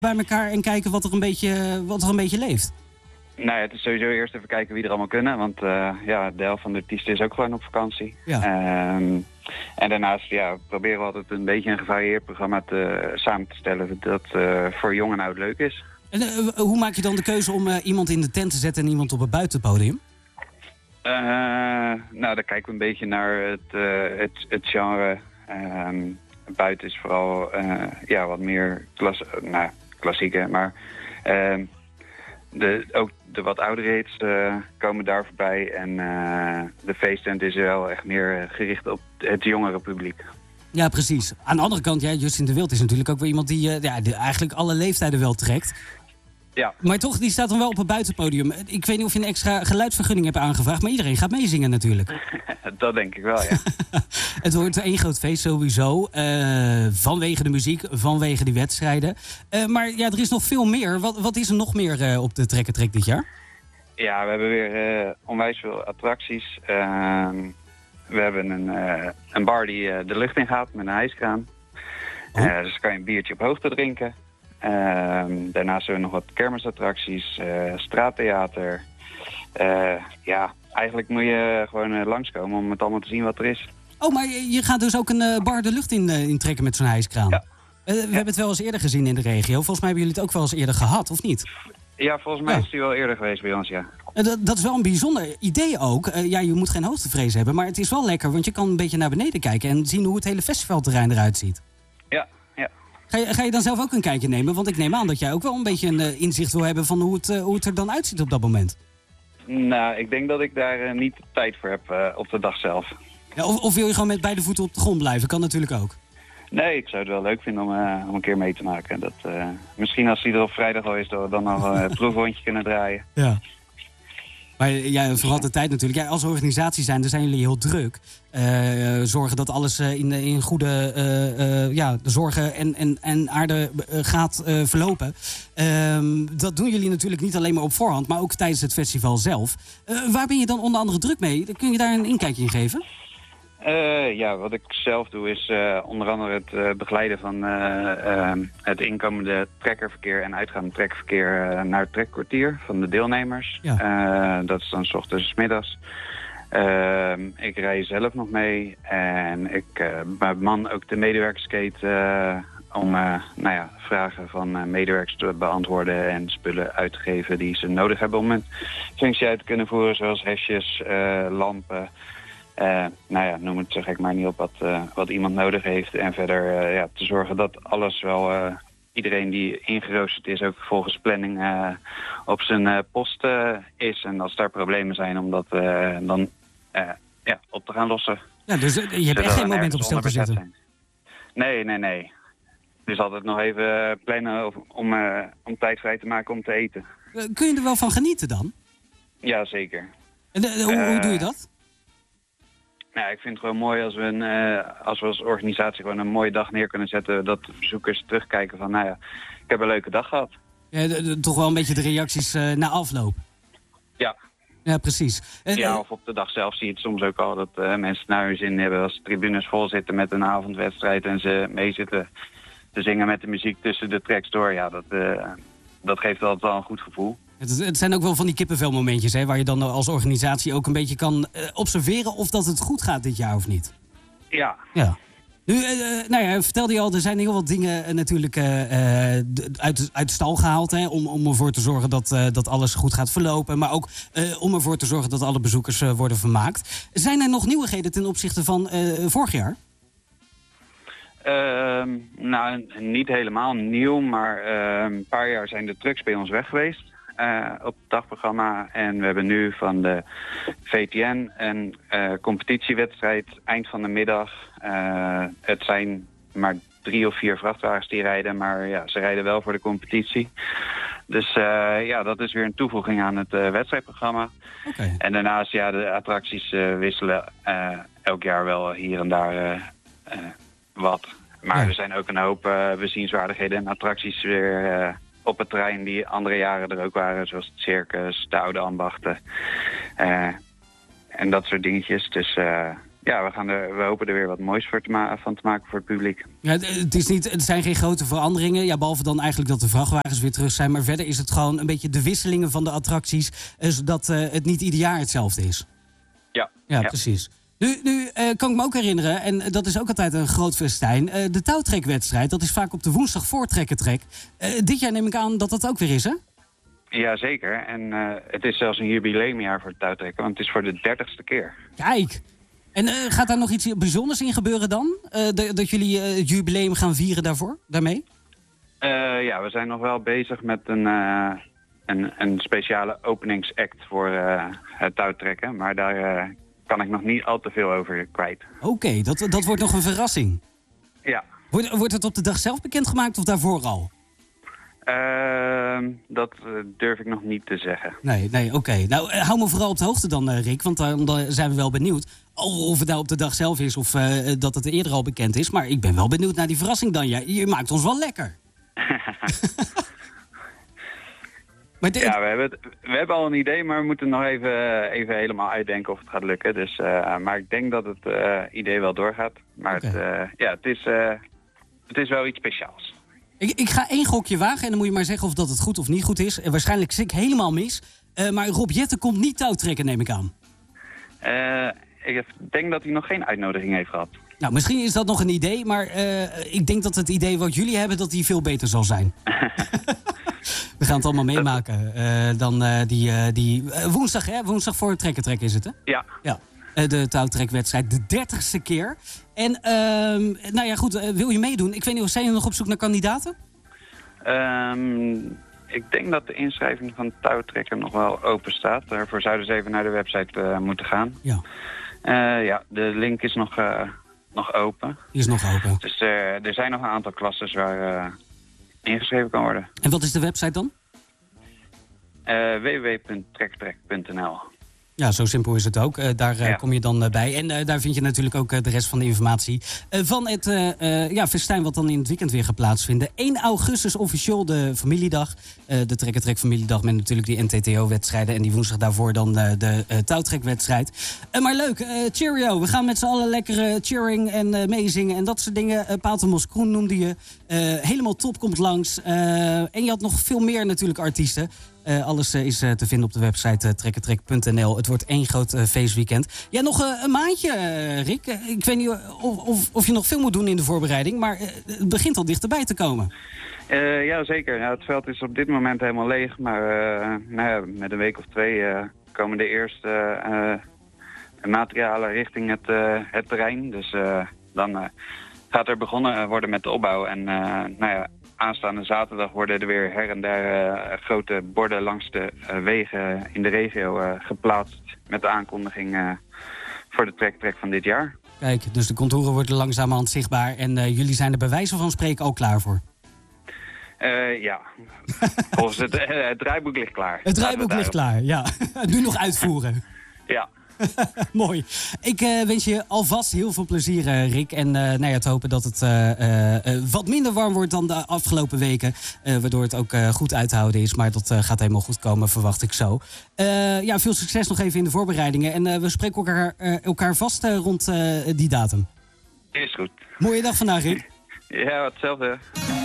bij elkaar en kijken wat er een beetje leeft? Nou ja, het is sowieso eerst even kijken wie er allemaal kunnen. Want de helft van de artiesten is ook gewoon op vakantie. Ja. En daarnaast proberen we altijd een beetje een gevarieerd programma samen te stellen. Dat voor jong en oud leuk is. En hoe maak je dan de keuze om iemand in de tent te zetten en iemand op het buitenpodium? Dan kijken we een beetje naar het genre. Buiten is vooral wat meer klassieke. Maar ook de wat oudere hits komen daar voorbij. En de feesttent is wel echt meer gericht op het jongere publiek. Ja, precies. Aan de andere kant, Justin de Wild is natuurlijk ook weer iemand die eigenlijk alle leeftijden wel trekt. Ja. Maar toch, die staat dan wel op het buitenpodium. Ik weet niet of je een extra geluidsvergunning hebt aangevraagd, maar iedereen gaat meezingen natuurlijk. Dat denk ik wel, ja. Het wordt één groot feest sowieso. Vanwege de muziek, vanwege die wedstrijden. Maar er is nog veel meer. Wat is er nog meer op de Trekker dit jaar? Ja, we hebben weer onwijs veel attracties. We hebben een bar die de lucht in gaat met een hijskraan. Dus kan je een biertje op hoogte drinken. Daarnaast hebben we nog wat kermisattracties, straattheater. Eigenlijk moet je gewoon langskomen om het allemaal te zien wat er is. Oh, maar je gaat dus ook een bar de lucht in trekken met zo'n hijskraan? Ja. We hebben het wel eens eerder gezien in de regio. Volgens mij hebben jullie het ook wel eens eerder gehad, of niet? Ja, volgens mij is die wel eerder geweest bij ons, ja. Dat is wel een bijzonder idee ook. Je moet geen hoogtevrees hebben, maar het is wel lekker, want je kan een beetje naar beneden kijken en zien hoe het hele festivalterrein eruit ziet. Ja. Ga je dan zelf ook een kijkje nemen? Want ik neem aan dat jij ook wel een beetje een inzicht wil hebben van hoe het er dan uitziet op dat moment. Nou, ik denk dat ik daar niet de tijd voor heb op de dag zelf. Ja, of wil je gewoon met beide voeten op de grond blijven? Kan natuurlijk ook. Nee, ik zou het wel leuk vinden om een keer mee te maken. Misschien als die er op vrijdag al is, dat we dan nog een proefrondje kunnen draaien. Ja. Maar vooral de tijd natuurlijk. Als organisatie zijn jullie heel druk. Zorgen dat alles in goede zorgen en aarde gaat verlopen. Dat doen jullie natuurlijk niet alleen maar op voorhand, maar ook tijdens het festival zelf. Waar ben je dan onder andere druk mee? Kun je daar een inkijkje in geven? Wat ik zelf doe is onder andere het begeleiden van het inkomende trekkerverkeer en uitgaande trekverkeer naar het trekkwartier van de deelnemers. Ja. Dat is dan 's ochtends en 's middags. Ik rij zelf nog mee en ik beman ook de medewerkerskate om vragen van medewerkers te beantwoorden en spullen uit te geven die ze nodig hebben om een functie uit te kunnen voeren, zoals hesjes, lampen. Noem het zo gek maar niet op wat iemand nodig heeft. En verder te zorgen dat alles wel, iedereen die ingeroosterd is, ook volgens planning op zijn post is. En als daar problemen zijn, om dat dan op te gaan lossen. Ja, dus je hebt echt geen moment op stel te zetten? Nee. Dus altijd nog even plannen om tijd vrij te maken om te eten. Kun je er wel van genieten dan? Ja, zeker. En hoe doe je dat? Nou, ik vind het gewoon mooi als we als organisatie gewoon een mooie dag neer kunnen zetten. Dat bezoekers terugkijken van, ik heb een leuke dag gehad. Ja, toch wel een beetje de reacties na afloop. Ja. Ja, precies. Of op de dag zelf zie je het soms ook al dat mensen naar hun zin hebben. Als de tribunes vol zitten met een avondwedstrijd en ze mee zitten te zingen met de muziek tussen de tracks door. Ja, dat geeft altijd wel een goed gevoel. Het zijn ook wel van die kippenvelmomentjes, waar je dan als organisatie ook een beetje kan observeren of dat het goed gaat dit jaar of niet. Ja. Nu, vertelde je al, er zijn heel wat dingen natuurlijk uit de stal gehaald. Om ervoor te zorgen dat alles goed gaat verlopen. Maar ook om ervoor te zorgen dat alle bezoekers worden vermaakt. Zijn er nog nieuwigheden ten opzichte van vorig jaar? Niet helemaal nieuw, maar een paar jaar zijn de trucks bij ons weg geweest. Op het dagprogramma. En we hebben nu van de VTN een competitiewedstrijd eind van de middag. Het zijn maar 3 of 4 vrachtwagens die rijden, maar ze rijden wel voor de competitie. Dus dat is weer een toevoeging aan het wedstrijdprogramma. Okay. En daarnaast, de attracties wisselen elk jaar wel hier en daar wat. Maar er zijn ook een hoop bezienswaardigheden en attracties weer op het terrein die andere jaren er ook waren. Zoals het circus, de oude ambachten en dat soort dingetjes. Dus we hopen er weer wat moois van te maken voor het publiek. Ja, het zijn geen grote veranderingen. Ja, behalve dan eigenlijk dat de vrachtwagens weer terug zijn. Maar verder is het gewoon een beetje de wisselingen van de attracties. Zodat het niet ieder jaar hetzelfde is. Ja, precies. Nu kan ik me ook herinneren, en dat is ook altijd een groot festijn. De touwtrekwedstrijd, dat is vaak op de woensdag voor Trekkertrek. Dit jaar neem ik aan dat dat ook weer is, hè? Ja, zeker. En het is zelfs een jubileumjaar voor het touwtrekken, want het is voor de 30ste keer. Kijk! En gaat daar nog iets bijzonders in gebeuren dan? Dat jullie het jubileum gaan vieren daarmee? We zijn nog wel bezig met een speciale openingsact voor het touwtrekken. Maar daar kan ik nog niet al te veel over kwijt. Oké, dat wordt nog een verrassing. Ja. Wordt het op de dag zelf bekendgemaakt of daarvoor al? Dat durf ik nog niet te zeggen. Nee, oké. Nou, hou me vooral op de hoogte dan, Rick. Want dan zijn we wel benieuwd. Of het nou op de dag zelf is of dat het eerder al bekend is. Maar ik ben wel benieuwd naar die verrassing dan. Je maakt ons wel lekker. Maar we hebben al een idee, maar we moeten nog even helemaal uitdenken of het gaat lukken. Dus, maar ik denk dat het idee wel doorgaat. Maar het is wel iets speciaals. Ik ga 1 gokje wagen en dan moet je maar zeggen of dat het goed of niet goed is. Waarschijnlijk zit ik helemaal mis. Maar Rob Jetten komt niet touwtrekken, neem ik aan. Ik denk dat hij nog geen uitnodiging heeft gehad. Nou, misschien is dat nog een idee, maar ik denk dat het idee wat jullie hebben, dat die veel beter zal zijn. We gaan het allemaal meemaken. Dan die woensdag, hè? Woensdag voor Trekkertrek is het, hè? Ja. De touwtrekwedstrijd, de 30ste keer. En, nou ja, goed, wil je meedoen? Ik weet niet, zijn jullie nog op zoek naar kandidaten? Ik denk dat de inschrijving van touwtrekken nog wel open staat. Daarvoor zouden ze even naar de website moeten gaan. Ja. De link is nog open. Die is nog open. Dus er zijn nog een aantal klasses waar ingeschreven kan worden. En wat is de website dan? www.trektrek.nl. Ja, zo simpel is het ook. Daar kom je dan bij. En daar vind je natuurlijk ook de rest van de informatie van het festijn wat dan in het weekend weer gaat plaatsvinden. 1 augustus officieel de familiedag. De Trekkertrek familiedag met natuurlijk die NTTO-wedstrijden. En die woensdag daarvoor dan de touwtrekwedstrijd. Maar leuk, cheerio. We gaan met z'n allen lekker cheering en meezingen en dat soort dingen. Patelmos Kroen noemde je. Helemaal top komt langs. En je had nog veel meer natuurlijk artiesten. Alles is te vinden op de website trekkertrek.nl. Het wordt 1 groot feestweekend. Ja, nog een maandje, Rick. Ik weet niet of je nog veel moet doen in de voorbereiding, maar het begint al dichterbij te komen. Ja, zeker. Ja, het veld is op dit moment helemaal leeg, maar met een week of 2 komen de eerste materialen richting het terrein. Dus dan gaat er begonnen worden met de opbouw en aanstaande zaterdag worden er weer her en der grote borden langs de wegen in de regio geplaatst met de aankondiging voor de trektrek van dit jaar. Kijk, dus de contouren worden langzamerhand zichtbaar en jullie zijn er bij wijze van spreken ook klaar voor? Ja, volgens het draaiboek ligt klaar. Het draaiboek ligt klaar, ja. Nu nog uitvoeren. Ja. Mooi. Ik wens je alvast heel veel plezier, Rick. En te hopen dat het wat minder warm wordt dan de afgelopen weken. Waardoor het ook goed uit te houden is. Maar dat gaat helemaal goed komen, verwacht ik zo. Veel succes nog even in de voorbereidingen. En we spreken elkaar vast rond die datum. Is goed. Mooie dag vandaag, Rick. Ja, hetzelfde.